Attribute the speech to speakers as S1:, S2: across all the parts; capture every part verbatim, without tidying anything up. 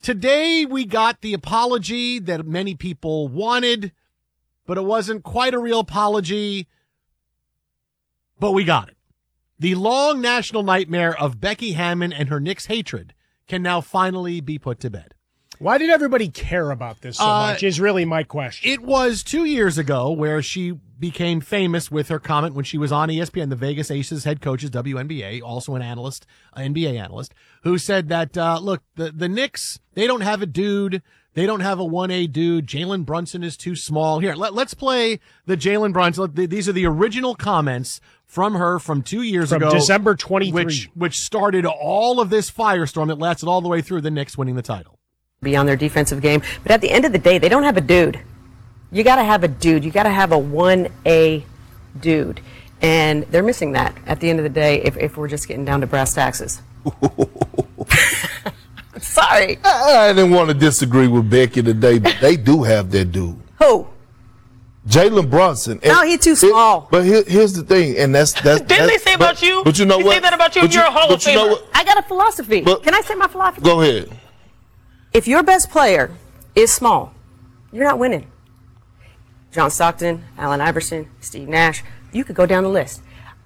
S1: today we got the apology that many people wanted, but it wasn't quite a real apology, but we got it. The long national nightmare of Becky Hammon and her Knicks hatred can now finally be put to bed.
S2: Why did everybody care about this so
S1: Uh,
S2: much is really my question.
S1: It was two years ago where she became famous with her comment when she was on E S P N, the Vegas Aces head coach is W N B A, also an analyst, an N B A analyst, who said that, uh, look, the, the Knicks, they don't have a dude. They don't have a one A dude. Jalen Brunson is too small. Here, let, let's play the Jalen Brunson. These are the original comments from her from two years
S2: From
S1: ago.
S2: December twenty-third.
S1: Which, which started all of this firestorm that lasted all the way through the Knicks winning the title.
S3: Beyond their defensive game. But at the end of the day, they don't have a dude. You got to have a dude. You got to have a one A dude. And they're missing that at the end of the day if, if we're just getting down to brass taxes. Sorry.
S4: I, I didn't want to disagree with Becky today, but they do have that dude.
S3: Who?
S4: Jalen Brunson.
S3: No, he's too small.
S4: It, but here, here's the thing, and that's that's.
S5: Didn't
S4: that's,
S5: they say
S4: but,
S5: about you?
S4: But you know
S5: they
S4: what?
S5: Say that about you.
S4: But
S5: You're a Hall of
S4: but you know
S5: Famer.
S4: what?
S3: I got a philosophy.
S4: But-
S3: Can I say my philosophy?
S4: Go ahead.
S3: If your best player is small, you're not winning. John Stockton, Allen Iverson, Steve Nash, you could go down the list.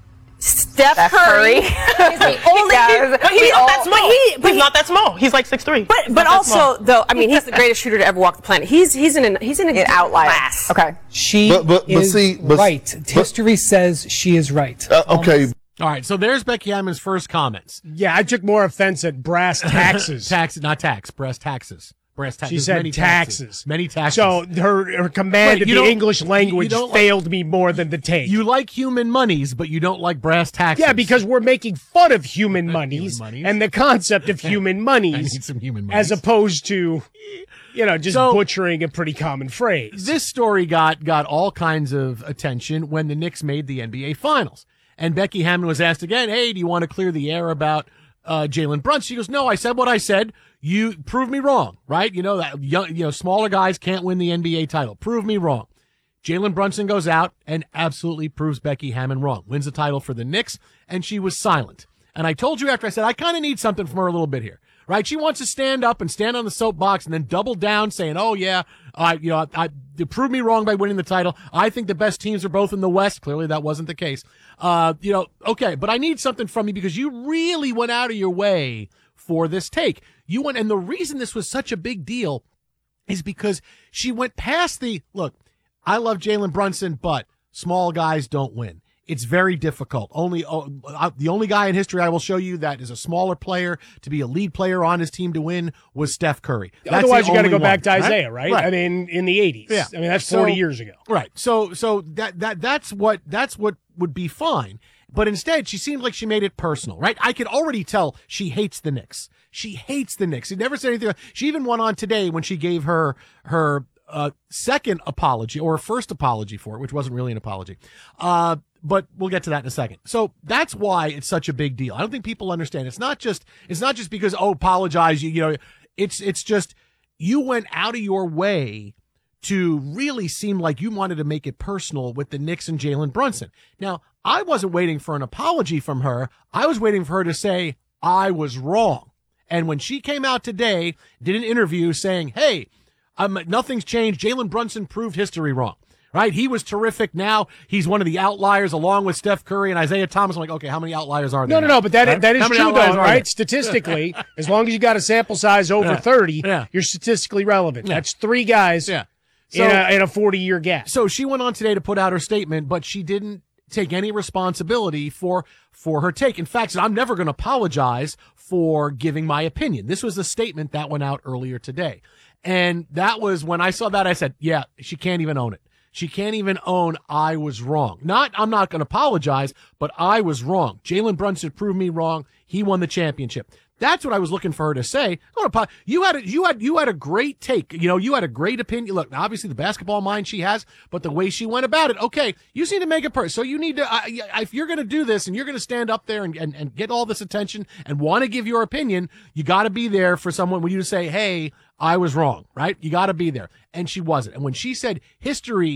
S3: Steph,
S6: Steph
S3: Curry
S6: Curry.
S3: is the only
S6: Guys,
S5: But he's
S3: we
S5: not
S3: all-
S5: that small.
S3: but he- but
S5: he's
S3: he-
S5: not that small. He's like six three.
S3: But but also though, I mean, he's the greatest shooter to ever walk the planet. He's he's in an he's in a
S6: An outlier.
S3: class.
S6: Okay.
S7: She
S4: But- but- but
S7: is
S4: see, but-
S7: right.
S4: but-
S7: History says she is right.
S4: Uh, okay.
S1: All right, so there's Becky Hammon's first comments.
S2: Yeah, I took more offense at brass taxes.
S1: Tax, not tax, breast taxes. Breast taxes.
S2: She said
S1: many
S2: taxes.
S1: Many taxes.
S2: So her, her command
S1: Wait,
S2: of
S1: you
S2: the
S1: don't-
S2: English language
S1: you don't like-
S2: failed me more than the take.
S1: you like human monies, but you don't like brass taxes.
S2: yeah, because we're making fun of human monies,
S1: monies.
S2: and the concept of human
S1: I
S2: monies,
S1: need some human
S2: as
S1: monies.
S2: opposed to, you know, just
S1: So-
S2: butchering a pretty common phrase.
S1: This story got got all kinds of attention when the Knicks made the N B A Finals. And Becky Hammon was asked again, hey, do you want to clear the air about uh, Jalen Brunson? She goes, no, I said what I said. You prove me wrong, right? You know that young, you know, smaller guys can't win the N B A title. Prove me wrong. Jalen Brunson goes out and absolutely proves Becky Hammon wrong. Wins the title for the Knicks, and she was silent. And I told you after I said, I kind of need something from her a little bit here, right? She wants to stand up and stand on the soapbox and then double down saying, oh, yeah, I, you know, I, you proved me wrong by winning the title. I think the best teams are both in the West. Clearly that wasn't the case. Uh, you know, okay, but I need something from you because you really went out of your way for this take. You went, and the reason this was such a big deal is because she went past the, look, I love Jalen Brunson, but small guys don't win. It's very difficult. Only oh, uh, the only guy in history I will show you that is a smaller player to be a lead player on his team to win was Steph Curry. That's
S2: Otherwise,
S1: the
S2: you got to
S1: only
S2: go back to
S1: one,
S2: Isaiah, right?
S1: Right.
S2: I mean, in the eighties.
S1: Yeah.
S2: I mean, that's
S1: So-
S2: forty years ago.
S1: Right. So so that that that's what that's what would be fine. But instead, she seemed like she made it personal, right? I could already tell she hates the Knicks. She hates the Knicks. She never said anything. She even went on today when she gave her her uh, second apology or first apology for it, which wasn't really an apology. Uh, but we'll get to that in a second. So that's why it's such a big deal. I don't think people understand. It's not just it's not just because oh apologize. You you know it's it's just you went out of your way to really seem like you wanted to make it personal with the Knicks and Jalen Brunson. Now, I wasn't waiting for an apology from her. I was waiting for her to say, I was wrong. And when she came out today, did an interview saying, hey, um, nothing's changed. Jalen Brunson proved history wrong, right? He was terrific. Now he's one of the outliers along with Steph Curry and Isaiah Thomas. I'm like, okay, how many outliers are there?
S2: No, no,
S1: now?
S2: no, but that,
S1: Right?
S2: that is
S1: How many
S2: true,
S1: outliers
S2: though,
S1: are there?
S2: right? Statistically, as long as you got a sample size over
S1: Yeah.
S2: thirty,
S1: Yeah.
S2: you're statistically relevant.
S1: Yeah.
S2: That's three guys
S1: Yeah.
S2: in a in a forty-year gap.
S1: So she went on today to put out her statement, but she didn't take any responsibility for for her take. In fact, I'm never going to apologize for giving my opinion. This was a statement that went out earlier today. And that was when I saw that, I said, yeah, she can't even own it. She can't even own I was wrong. Not I'm not going to apologize, but I was wrong. Jalen Brunson proved me wrong. He won the championship. That's what I was looking for her to say. You had a, you had you had a great take. You know, you had a great opinion. Look, obviously the basketball mind she has, but the way she went about it. Okay, you just need to make it personal. So you need to, uh, if you're going to do this and you're going to stand up there and, and, and get all this attention and want to give your opinion, you got to be there for someone when you say, hey, I was wrong, right? You got to be there. And she wasn't. And when she said history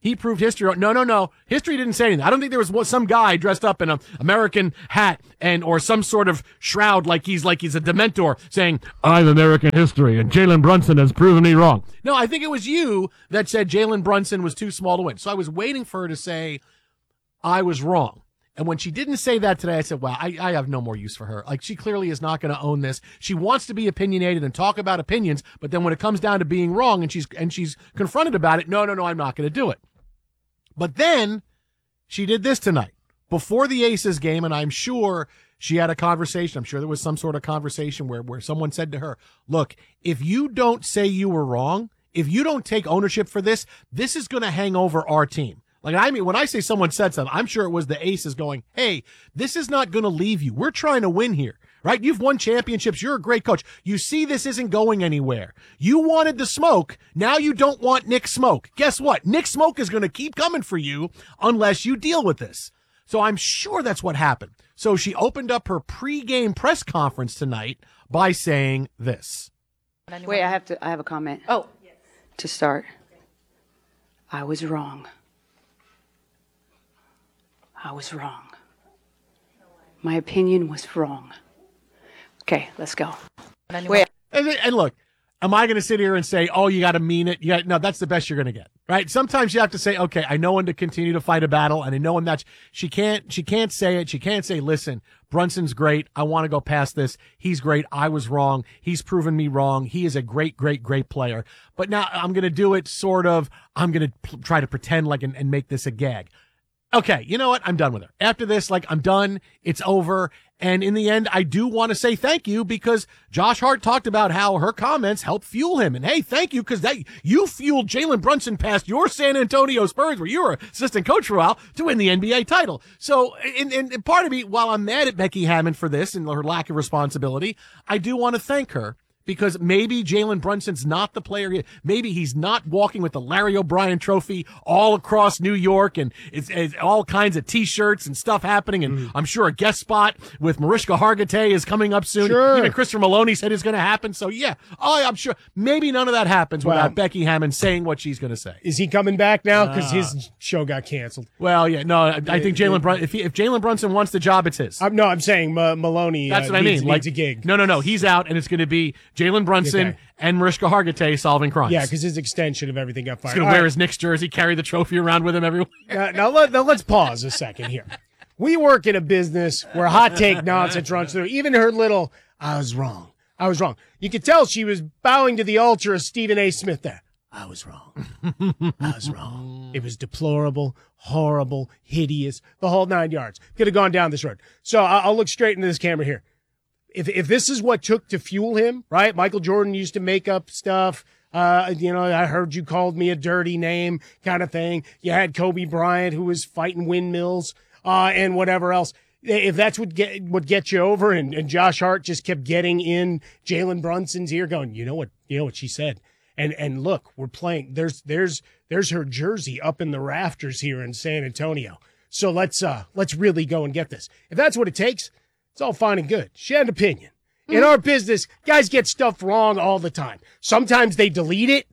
S1: He proved history. No, no, no. History didn't say anything. I don't think there was some guy dressed up in an American hat and or some sort of shroud like he's like he's a Dementor saying, I'm American history and Jalen Brunson has proven me wrong. No, I think it was you that said Jalen Brunson was too small to win. So I was waiting for her to say, I was wrong. And when she didn't say that today, I said, wow, I, I have no more use for her. Like, she clearly is not going to own this. She wants to be opinionated and talk about opinions, but then when it comes down to being wrong and she's and she's confronted about it, no, no, no, I'm not going to do it. But then she did this tonight before the Aces game, and I'm sure she had a conversation. I'm sure there was some sort of conversation where, where someone said to her, look, if you don't say you were wrong, if you don't take ownership for this, this is going to hang over our team. Like, I mean, when I say someone said something, I'm sure it was the Aces going, hey, this is not going to leave you. We're trying to win here, right? You've won championships. You're a great coach. You see this isn't going anywhere. You wanted the smoke. Now you don't want Nick Smoke. Guess what? Nick Smoke is going to keep coming for you unless you deal with this. So I'm sure that's what happened. So she opened up her pregame press conference tonight by saying this.
S5: Wait, I have to, I have a comment. Oh, yes. To start. I was wrong. I was wrong. My opinion was wrong. Okay, let's go. Wait.
S1: And, and look, am I going to sit here and say, oh, you got to mean it? You got, no, that's the best you're going to get, right? Sometimes you have to say, okay, I know when to continue to fight a battle, and I know when that's, she can't, she can't say it. She can't say, listen, Brunson's great. I want to go past this. He's great. I was wrong. He's proven me wrong. He is a great, great, great player. But now I'm going to do it sort of, I'm going to p- try to pretend like and, and make this a gag. Okay, you know what? I'm done with her. After this, like, I'm done. It's over. And in the end, I do want to say thank you because Josh Hart talked about how her comments helped fuel him. And hey, thank you because that you fueled Jalen Brunson past your San Antonio Spurs, where you were assistant coach for a while, to win the N B A title. So, and, and part of me, while I'm mad at Becky Hammon for this and her lack of responsibility, I do want to thank her. Because maybe Jalen Brunson's not the player. He, maybe he's not walking with the Larry O'Brien trophy all across New York and it's, it's all kinds of T-shirts and stuff happening. And mm. I'm sure a guest spot with Mariska Hargitay is coming up soon.
S2: Sure.
S1: Even Christopher Maloney said it's going to happen. So, yeah, oh, I'm sure maybe none of that happens
S2: well,
S1: without Becky Hammon saying what she's going to say.
S2: Is he coming back now? Because uh, his show got canceled.
S1: Well, yeah, no, I, I think Jalen Brunson, if, he, if Jalen Brunson wants the job, it's his.
S2: I'm, no, I'm saying uh, Maloney
S1: That's
S2: uh,
S1: what
S2: needs,
S1: I mean.
S2: needs
S1: like,
S2: a gig.
S1: No, no, no. He's out, and it's going to be Jalen Brunson. Okay. And Mariska Hargitay solving crimes.
S2: Yeah, because his extension of everything got fired.
S1: He's going to wear right. his Knicks jersey, carry the trophy around with him everywhere.
S2: Uh, now, let, now let's pause a second here. We work in a business where hot take nonsense runs through. Even her little, I was wrong. I was wrong. You could tell she was bowing to the altar of Stephen A. Smith there. I was wrong. I was wrong. It was deplorable, horrible, hideous, the whole nine yards. Could have gone down this road. So I'll look straight into this camera here. If if this is what took to fuel him, right? Michael Jordan used to make up stuff. Uh, you know, I heard you called me a dirty name kind of thing. You had Kobe Bryant who was fighting windmills, uh, and whatever else. If that's what get what gets you over, and, and Josh Hart just kept getting in Jalen Brunson's ear, going, you know what, you know what she said, and and look, we're playing. There's there's there's her jersey up in the rafters here in San Antonio. So let's uh let's really go and get this. If that's what it takes. It's all fine and good. She had an opinion. In our business, guys get stuff wrong all the time. Sometimes they delete it.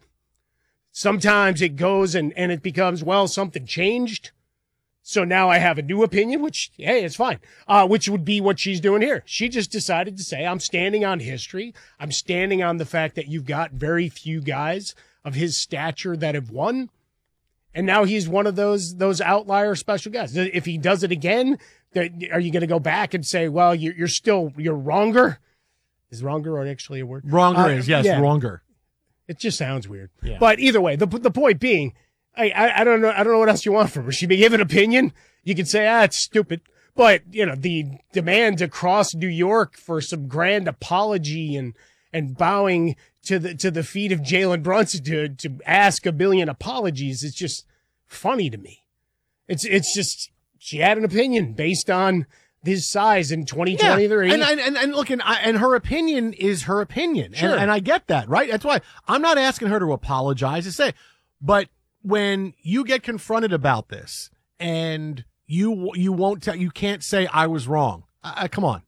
S2: Sometimes it goes and, and it becomes, well, something changed. So now I have a new opinion, which, hey, it's fine. Uh, which would be what she's doing here. She just decided to say, I'm standing on history. I'm standing on the fact that you've got very few guys of his stature that have won. And now he's one of those those outlier special guys. If he does it again, are you going to go back and say, well, you're, you're still, you're wronger? Is wronger actually a word?
S1: Wronger uh, is, yes,
S2: yeah.
S1: wronger.
S2: It just sounds weird.
S1: Yeah.
S2: But either way, the the point being, I, I I don't know I don't know what else you want from her. She may give an opinion. You can say, ah, it's stupid. But, you know, the demand to cross New York for some grand apology and and bowing to the to the feet of Jalen Brunson to to ask a billion apologies is just funny to me. It's it's just she had an opinion based on his size in twenty twenty-three.
S1: Yeah. And, and, and look, and, I, and her opinion is her opinion.
S2: Sure.
S1: And, and I get that, right? That's why I'm not asking her to apologize to say, but when you get confronted about this and you, you won't tell, you can't say I was wrong. Uh, come on.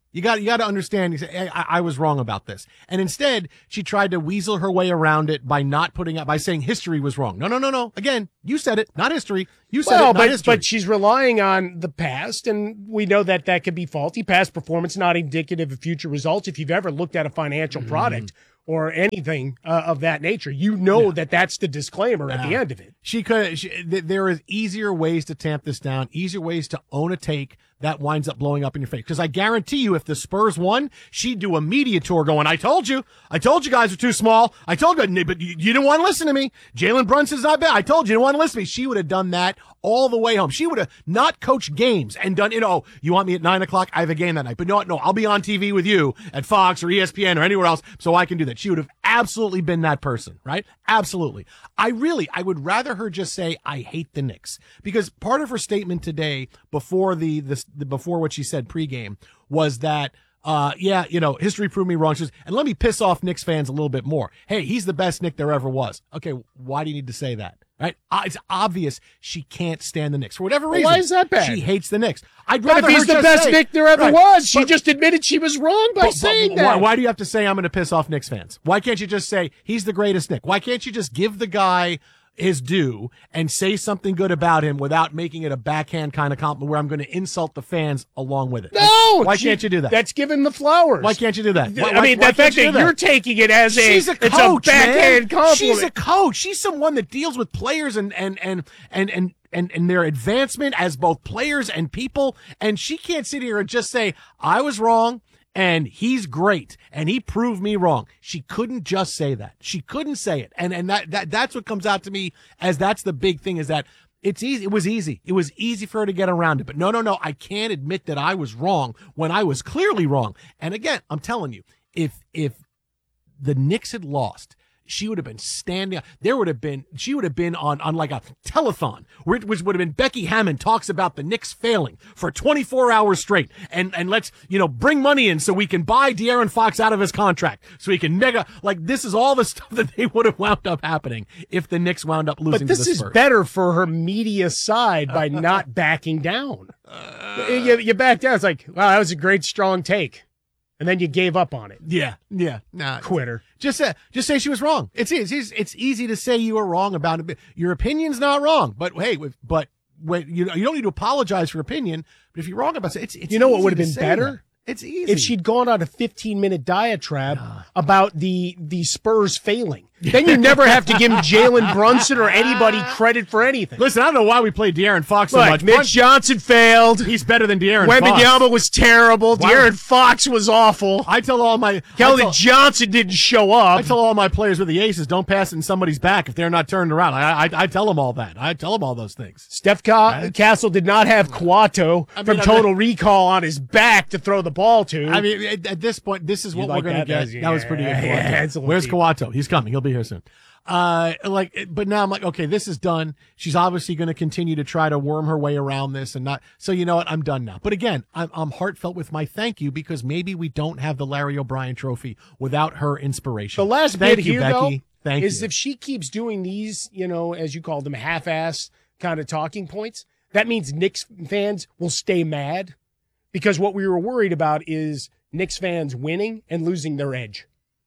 S1: You got you got to understand. You say, hey, I, I was wrong about this, and instead she tried to weasel her way around it by not putting up by saying history was wrong. No, no, no, no. Again, you said it, not history. You said
S2: well,
S1: it, not
S2: but
S1: history.
S2: but she's relying on the past, and we know that that could be faulty. Past performance not indicative of future results. If you've ever looked at a financial mm-hmm. product or anything uh, of that nature, you know yeah. that that's the disclaimer yeah. at the end of it.
S1: She could. She, th- there is easier ways to tamp this down. Easier ways to own a take that winds up blowing up in your face. Because I guarantee you, if the Spurs won, she'd do a media tour going, I told you. I told you guys were too small. I told you, but you, you didn't want to listen to me. Jalen Brunson's not bad. I told you, you didn't want to listen to me. She would have done that all the way home. She would have not coached games and done, you know, you want me at nine o'clock? I have a game that night. But no, no, I'll be on T V with you at Fox or E S P N or anywhere else so I can do that. She would have absolutely been that person, right? Absolutely. I really, I would rather her just say, I hate the Knicks. Because part of her statement today, before the, the, the before what she said pregame, was that, uh, yeah, you know, history proved me wrong. She says, and let me piss off Knicks fans a little bit more. Hey, he's the best Knick there ever was. Okay, why do you need to say that? Right? Uh, it's obvious she can't stand the Knicks for whatever reason.
S2: Well, why is that bad?
S1: She hates the Knicks. I'd
S2: but
S1: rather
S2: if he's
S1: her
S2: the
S1: just
S2: best
S1: say,
S2: Knick there ever
S1: right,
S2: was, she
S1: but,
S2: just admitted she was wrong by
S1: but,
S2: saying
S1: but,
S2: that.
S1: Why, why do you have to say I'm going to piss off Knicks fans? Why can't you just say he's the greatest Knick? Why can't you just give the guy his due and say something good about him without making it a backhand kind of compliment where I'm going to insult the fans along with it?
S2: No!
S1: Like, why
S2: she,
S1: can't you do that?
S2: That's giving the flowers.
S1: Why can't you do that? Why,
S2: I mean,
S1: why,
S2: the
S1: why
S2: fact that, that you're taking it as a,
S1: She's a coach,
S2: it's a backhand
S1: man.
S2: compliment.
S1: She's a coach. She's someone that deals with players and, and, and, and, and, and, and their advancement as both players and people. And she can't sit here and just say, I was wrong. And he's great, and he proved me wrong. She couldn't just say that. She couldn't say it, and and that, that that's what comes out to me as that's the big thing, is that it's easy. It was easy. It was easy for her to get around it. But no, no, no. I can't admit that I was wrong when I was clearly wrong. And again, I'm telling you, if if the Knicks had lost, she would have been standing. There would have been, she would have been on, on like a telethon, which would have been Becky Hammon talks about the Knicks failing for twenty-four hours straight. And, and let's, you know, bring money in so we can buy De'Aaron Fox out of his contract. So he can mega, like, this is all the stuff that they would have wound up happening if the Knicks wound up losing
S2: but
S1: to the
S2: this
S1: Spurs.
S2: is better for her media side by not backing down. Uh, you, you back down. It's like, wow, that was a great, strong take. And then you gave up on it.
S1: Yeah, yeah. Nah,
S2: Quitter.
S1: Just say, just say she was wrong. It's easy. It's, it's easy to say you were wrong about it. Your opinion's not wrong. But hey, but when you you don't need to apologize for your opinion. But if you're wrong about it, it's, it's
S2: you know what
S1: easy
S2: would have
S1: to
S2: been
S1: say
S2: better?
S1: that. It's easy.
S2: If she'd gone on a fifteen minute diatribe nah. about the the Spurs failing. Then you never have to give Jalen Brunson or anybody credit for anything.
S1: Listen, I don't know why we played De'Aaron Fox so
S2: Look,
S1: much.
S2: Mitch
S1: Brun-
S2: Johnson failed.
S1: He's better than De'Aaron Fox.
S2: Wembanyama was terrible.
S1: Why?
S2: De'Aaron Fox was awful.
S1: I tell all my
S2: Keldon
S1: tell,
S2: Johnson didn't show up.
S1: I tell all my players with the Aces, don't pass it in somebody's back if they're not turned around. I I, I tell them all that. I tell them all those things.
S2: Steph Ca- right? Castle did not have Kuato
S1: I mean,
S2: from
S1: I
S2: Total
S1: mean,
S2: Recall on his back to throw the ball to.
S1: I mean, at, at this point, this is what
S2: you
S1: we're
S2: like
S1: going to
S2: that,
S1: get.
S2: yeah,
S1: That was pretty good.
S2: yeah,
S1: Where's
S2: deep.
S1: Kuato? He's coming. He'll be here soon. Uh, like, but now I'm like, okay, this is done. She's obviously going to continue to try to worm her way around this and not. So you know what? I'm done now. But again, I'm, I'm heartfelt with my thank you because maybe we don't have the Larry O'Brien Trophy without her inspiration.
S2: The last
S1: thank
S2: bit
S1: you,
S2: here,
S1: Becky.
S2: though,
S1: Thank
S2: is
S1: you.
S2: if she keeps doing these, you know, as you call them, half-ass kind of talking points, that means Knicks fans will stay mad because what we were worried about is Knicks fans winning and losing their edge.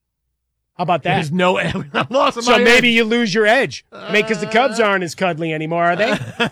S2: How about that?
S1: There's no loss of
S2: So
S1: my
S2: maybe
S1: edge.
S2: you lose your edge. I mean, because the Cubs aren't as cuddly anymore, are they?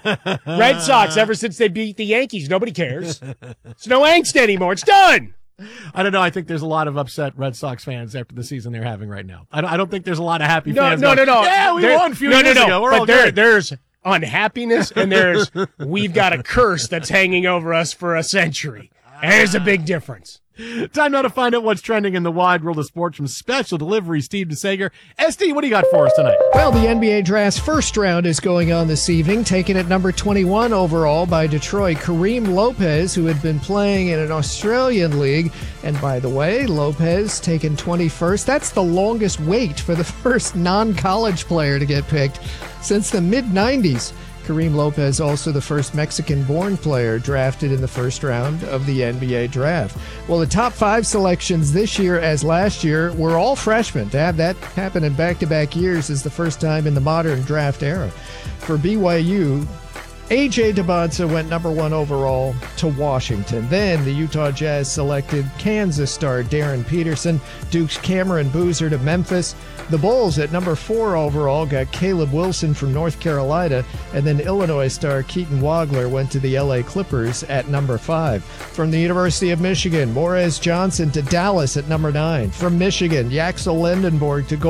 S2: Red Sox, ever since they beat the Yankees, nobody cares. It's no angst anymore. It's done.
S1: I don't know. I think there's a lot of upset Red Sox fans after the season they're having right now. I don't, I don't think there's a lot of happy
S2: No,
S1: fans.
S2: no,
S1: going,
S2: no, no.
S1: Yeah, we
S2: There-
S1: won a few
S2: no,
S1: years
S2: no, no.
S1: ago. We're
S2: but
S1: all
S2: there,
S1: good.
S2: there's unhappiness and there's we've got a curse that's hanging over us for a century. And there's a big difference.
S1: Time now to find out what's trending in the wide world of sports from Special Delivery, Steve DeSager. S D, what do you got for us tonight?
S7: Well, the N B A draft's first round is going on this evening, taken at number twenty-one overall by Detroit, Kareem Lopez, who had been playing in an Australian league. And by the way, Lopez taken twenty-first. That's the longest wait for the first non-college player to get picked since the mid nineties. Kareem Lopez, also the first Mexican-born player drafted in the first round of the N B A draft. Well, the top five selections this year as last year were all freshmen. To have that happen in back-to-back years is the first time in the modern draft era. For B Y U, A J Debonsa went number one overall to Washington. Then the Utah Jazz selected Kansas star Darren Peterson, Duke's Cameron Boozer to Memphis. The Bulls at number four overall got Caleb Wilson from North Carolina, and then Illinois star Keaton Wagler went to the L A Clippers at number five. From the University of Michigan, Morez Johnson to Dallas at number nine. From Michigan, Yaxel Lendenborg to